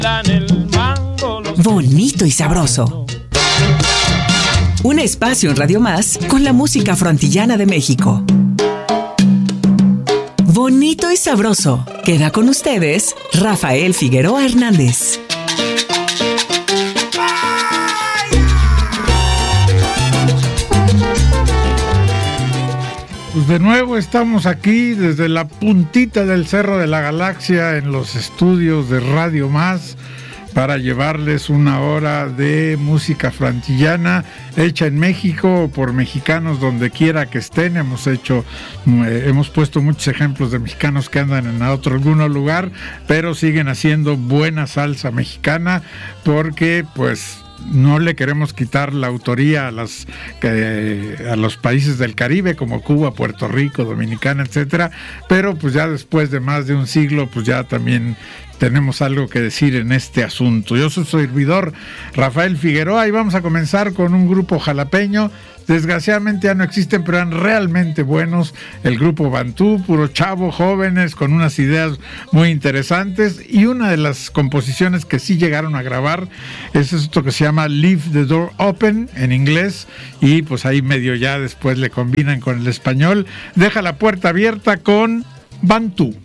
Bonito y sabroso. Un espacio en Radio Más con la música frontillana de México. Bonito y sabroso. Queda con ustedes Rafael Figueroa Hernández. Pues de nuevo estamos aquí desde la puntita del Cerro de la Galaxia en los estudios de Radio Más para llevarles una hora de música frantillana hecha en México por mexicanos donde quiera que estén. Hemos puesto muchos ejemplos de mexicanos que andan en algún lugar, pero siguen haciendo buena salsa mexicana porque pues no le queremos quitar la autoría a los países del Caribe como Cuba, Puerto Rico, Dominicana, etcétera, pero pues ya después de más de un siglo pues ya también tenemos algo que decir en este asunto. Yo soy su servidor Rafael Figueroa y vamos a comenzar con un grupo jalapeño. Desgraciadamente ya no existen, pero eran realmente buenos. El grupo Bantú, puro chavo, jóvenes, con unas ideas muy interesantes. Y una de las composiciones que sí llegaron a grabar es esto que se llama Leave the Door Open en inglés. Y pues ahí medio ya después le combinan con el español. Deja la puerta abierta con Bantú.